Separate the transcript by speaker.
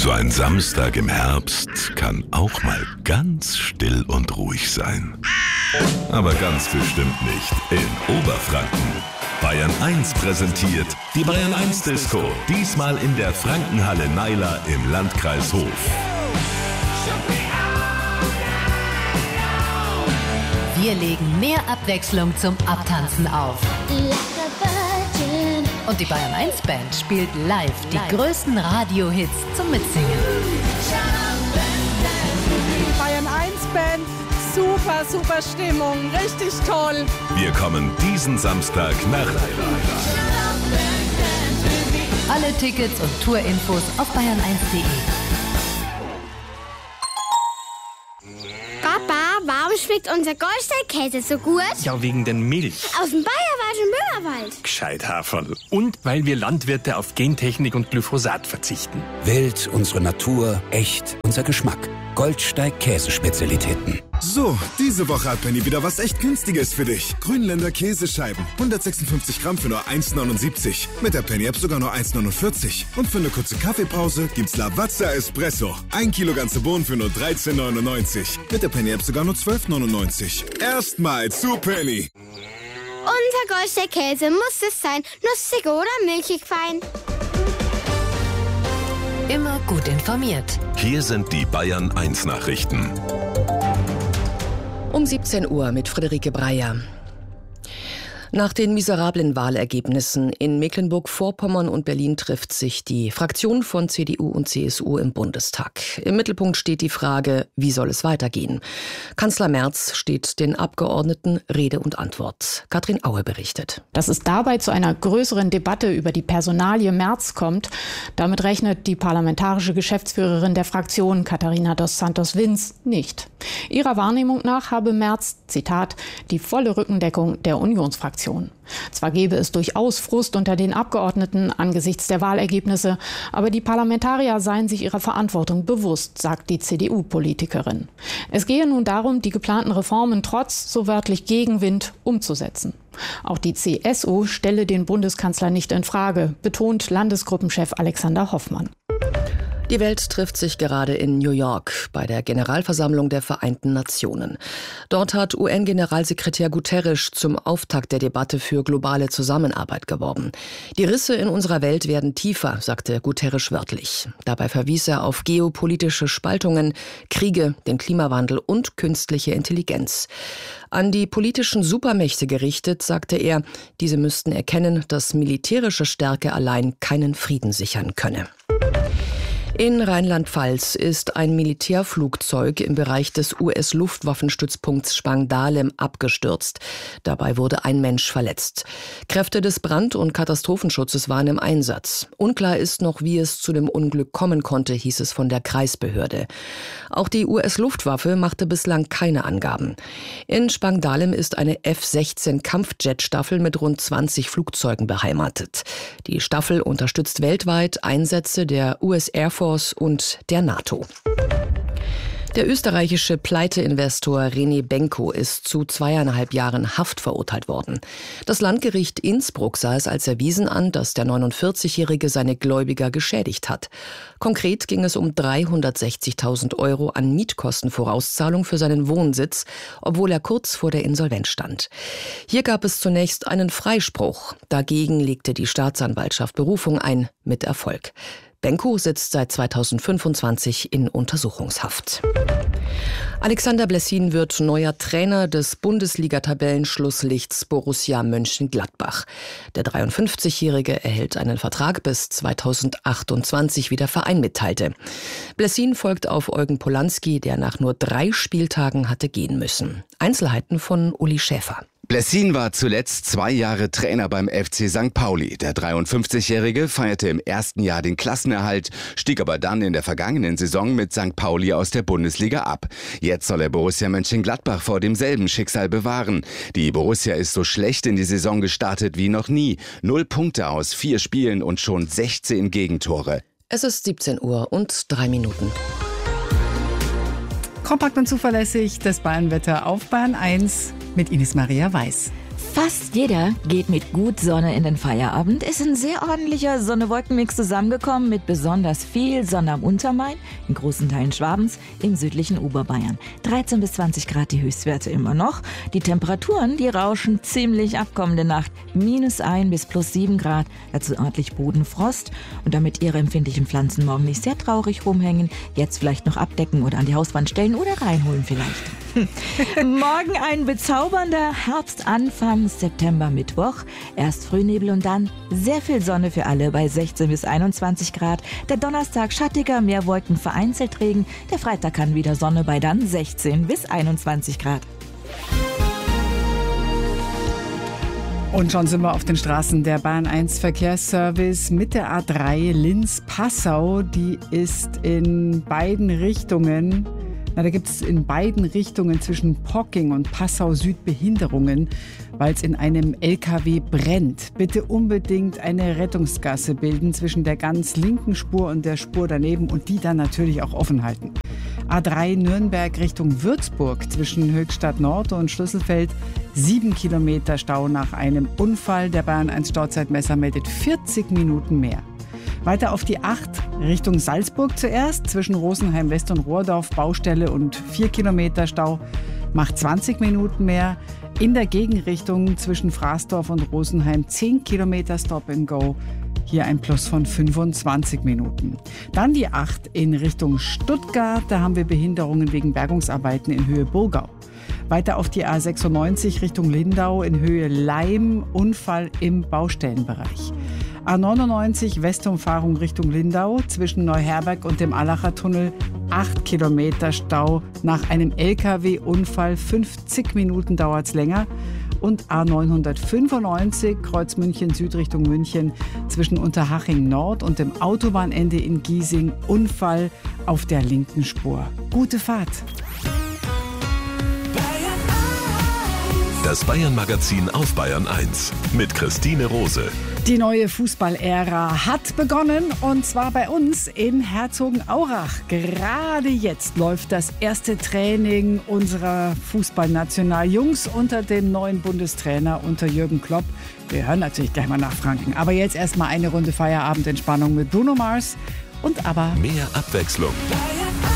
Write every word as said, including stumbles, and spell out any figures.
Speaker 1: So ein Samstag im Herbst kann auch mal ganz still und ruhig sein. Aber ganz bestimmt nicht in Oberfranken. Bayern eins präsentiert die Bayern eins Disco. Diesmal in der Frankenhalle Naila im Landkreis Hof.
Speaker 2: Wir legen mehr Abwechslung zum Abtanzen auf. Und die Bayern eins Band spielt live die größten Radiohits zum Mitsingen.
Speaker 3: Bayern eins Band, super, super Stimmung, richtig toll.
Speaker 1: Wir kommen diesen Samstag nach Naila.
Speaker 2: Alle Tickets und Tourinfos auf bayern eins punkt de.
Speaker 4: Papa, warum schmeckt unser Goldsteinkäse so gut?
Speaker 5: Ja, wegen den Milch.
Speaker 4: Aus dem bayerischen Böhmerwald.
Speaker 5: Gescheit, Haferl. Und weil wir Landwirte auf Gentechnik und Glyphosat verzichten.
Speaker 6: Wild, unsere Natur, echt, unser Geschmack. Goldsteig-Käsespezialitäten.
Speaker 7: So, diese Woche hat Penny wieder was echt Günstiges für dich. Grünländer Käsescheiben. hundertsechsundfünfzig Gramm für nur eins neunundsiebzig. Mit der Penny-App sogar nur eins neunundvierzig. Und für eine kurze Kaffeepause gibt's Lavazza Espresso. Ein Kilo ganze Bohnen für nur dreizehn neunundneunzig. Mit der Penny-App sogar nur zwölf neunundneunzig. Erstmal zu Penny.
Speaker 4: Unser Goldsteinkäse muss es sein. Nussig oder milchig fein.
Speaker 2: Immer gut informiert.
Speaker 1: Hier sind die Bayern eins Nachrichten.
Speaker 8: Um siebzehn Uhr mit Friederike Breyer. Nach den miserablen Wahlergebnissen in Mecklenburg-Vorpommern und Berlin trifft sich die Fraktion von C D U und C S U im Bundestag. Im Mittelpunkt steht die Frage, wie soll es weitergehen? Kanzler Merz steht den Abgeordneten Rede und Antwort. Katrin Aue berichtet.
Speaker 9: Dass es dabei zu einer größeren Debatte über die Personalie Merz kommt, damit rechnet die parlamentarische Geschäftsführerin der Fraktion, Katharina dos Santos-Vins, nicht. Ihrer Wahrnehmung nach habe Merz, Zitat, die volle Rückendeckung der Unionsfraktion. Zwar gäbe es durchaus Frust unter den Abgeordneten angesichts der Wahlergebnisse, aber die Parlamentarier seien sich ihrer Verantwortung bewusst, sagt die C D U-Politikerin. Es gehe nun darum, die geplanten Reformen trotz so wörtlich Gegenwind umzusetzen. Auch die C S U stelle den Bundeskanzler nicht in Frage, betont Landesgruppenchef Alexander Hoffmann.
Speaker 8: Die Welt trifft sich gerade in New York bei der Generalversammlung der Vereinten Nationen. Dort hat U N-Generalsekretär Guterres zum Auftakt der Debatte für globale Zusammenarbeit geworben. Die Risse in unserer Welt werden tiefer, sagte Guterres wörtlich. Dabei verwies er auf geopolitische Spaltungen, Kriege, den Klimawandel und künstliche Intelligenz. An die politischen Supermächte gerichtet, sagte er, diese müssten erkennen, dass militärische Stärke allein keinen Frieden sichern könne. In Rheinland-Pfalz ist ein Militärflugzeug im Bereich des U S-Luftwaffenstützpunkts Spangdahlem abgestürzt. Dabei wurde ein Mensch verletzt. Kräfte des Brand- und Katastrophenschutzes waren im Einsatz. Unklar ist noch, wie es zu dem Unglück kommen konnte, hieß es von der Kreisbehörde. Auch die U S-Luftwaffe machte bislang keine Angaben. In Spangdahlem ist eine F sechzehn Kampfjet-Staffel mit rund zwanzig Flugzeugen beheimatet. Die Staffel unterstützt weltweit Einsätze der U S Air Force und der NATO. Der österreichische Pleiteinvestor René Benko ist zu zweieinhalb Jahren Haft verurteilt worden. Das Landgericht Innsbruck sah es als erwiesen an, dass der neunundvierzigjährige seine Gläubiger geschädigt hat. Konkret ging es um dreihundertsechzigtausend Euro an Mietkostenvorauszahlung für seinen Wohnsitz, obwohl er kurz vor der Insolvenz stand. Hier gab es zunächst einen Freispruch. Dagegen legte die Staatsanwaltschaft Berufung ein, mit Erfolg. Benko sitzt seit zweitausendfünfundzwanzig in Untersuchungshaft. Alexander Blessin wird neuer Trainer des Bundesliga-Tabellenschlusslichts Borussia Mönchengladbach. Der dreiundfünfzigjährige erhält einen Vertrag bis zweitausendachtundzwanzig, wie der Verein mitteilte. Blessin folgt auf Eugen Polanski, der nach nur drei Spieltagen hatte gehen müssen. Einzelheiten von Uli Schäfer.
Speaker 10: Blessin war zuletzt zwei Jahre Trainer beim F C Sankt Pauli. Der dreiundfünfzigjährige feierte im ersten Jahr den Klassenerhalt, stieg aber dann in der vergangenen Saison mit Sankt Pauli aus der Bundesliga ab. Jetzt soll er Borussia Mönchengladbach vor demselben Schicksal bewahren. Die Borussia ist so schlecht in die Saison gestartet wie noch nie. Null Punkte aus vier Spielen und schon sechzehn Gegentore.
Speaker 8: Es ist siebzehn Uhr und drei Minuten.
Speaker 11: Kompakt und zuverlässig das Bayernwetter auf Bayern eins mit Ines Maria Weiß. Fast jeder geht mit gut Sonne in den Feierabend. Ist ein sehr ordentlicher Sonne-Wolken-Mix zusammengekommen mit besonders viel Sonne am Untermain, in großen Teilen Schwabens, im südlichen Oberbayern. dreizehn bis zwanzig Grad die Höchstwerte immer noch. Die Temperaturen, die rauschen ziemlich ab kommende Nacht. minus ein bis plus sieben Grad, dazu ordentlich Bodenfrost. Und damit Ihre empfindlichen Pflanzen morgen nicht sehr traurig rumhängen, jetzt vielleicht noch abdecken oder an die Hauswand stellen oder reinholen vielleicht. Morgen ein bezaubernder Herbstanfang, September, Mittwoch. Erst Frühnebel und dann sehr viel Sonne für alle bei sechzehn bis einundzwanzig Grad. Der Donnerstag schattiger, mehr Wolken, vereinzelt Regen. Der Freitag kann wieder Sonne bei dann sechzehn bis einundzwanzig Grad.
Speaker 12: Und schon sind wir auf den Straßen. Der Bayern eins Verkehrsservice mit der A drei Linz-Passau. Die ist in beiden Richtungen... Na, da gibt es in beiden Richtungen zwischen Pocking und Passau Süd Behinderungen, weil es in einem L K W brennt. Bitte unbedingt eine Rettungsgasse bilden zwischen der ganz linken Spur und der Spur daneben und die dann natürlich auch offen halten. A drei Nürnberg Richtung Würzburg zwischen Höchstadt Nord und Schlüsselfeld. Sieben Kilometer Stau nach einem Unfall. Der Bayern eins Stauzeitmesser meldet vierzig Minuten mehr. Weiter auf die acht Richtung Salzburg zuerst, zwischen Rosenheim West und Rohrdorf Baustelle und vier Kilometer Stau, macht zwanzig Minuten mehr. In der Gegenrichtung zwischen Fraßdorf und Rosenheim zehn Kilometer Stop and Go, hier ein Plus von fünfundzwanzig Minuten. Dann die acht in Richtung Stuttgart, da haben wir Behinderungen wegen Bergungsarbeiten in Höhe Burgau. Weiter auf die A sechsundneunzig Richtung Lindau in Höhe Leim, Unfall im Baustellenbereich. A neunundneunzig Westumfahrung Richtung Lindau zwischen Neuherberg und dem Allacher Tunnel. acht Kilometer Stau nach einem L K W-Unfall. fünfzig Minuten dauert es länger. Und A neunhundertfünfundneunzig Kreuz München Süd Richtung München zwischen Unterhaching Nord und dem Autobahnende in Giesing. Unfall auf der linken Spur. Gute Fahrt!
Speaker 1: Das Bayern-Magazin auf Bayern eins mit Christine Rose.
Speaker 12: Die neue Fußballära hat begonnen und zwar bei uns in Herzogenaurach. Gerade jetzt läuft das erste Training unserer Fußballnationaljungs unter dem neuen Bundestrainer, unter Jürgen Klopp. Wir hören natürlich gleich mal nach Franken. Aber jetzt erstmal eine Runde Feierabendentspannung mit Bruno Mars und aber
Speaker 1: mehr Abwechslung.